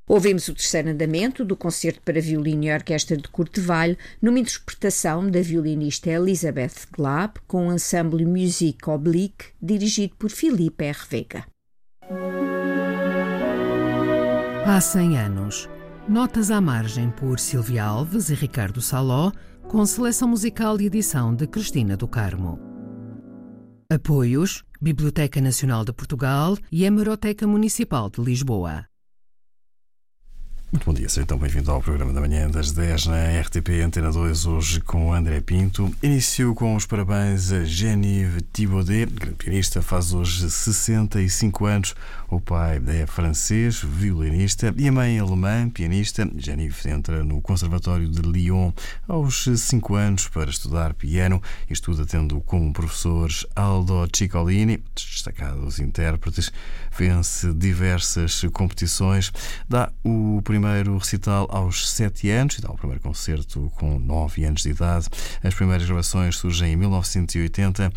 Ouvimos o terceiro andamento do concerto para violino e orquestra de Courtevalho, numa interpretação da violinista Elisabeth Glab, com o ensemble Musique Oblique, dirigido por Filipe R. Vega. Há 100 anos. Notas à margem por Silvia Alves e Ricardo Saló, com seleção musical e edição de Cristina do Carmo. Apoios: Biblioteca Nacional de Portugal e Hemeroteca Municipal de Lisboa. Muito bom dia, seja então bem-vindo ao programa da manhã das 10 na RTP Antena 2, hoje com André Pinto. Inicio com os parabéns a Geneviève Thibaudet, grande pianista, faz hoje 65 anos. O pai é francês, violinista, e a mãe alemã, pianista. Geneviève entra no Conservatório de Lyon aos 5 anos para estudar piano e estuda tendo como professores Aldo Ciccolini, destacados intérpretes, vence diversas competições, dá o primeiro recital aos 7 anos e dá o primeiro concerto com 9 anos de idade. As primeiras gravações surgem em 1980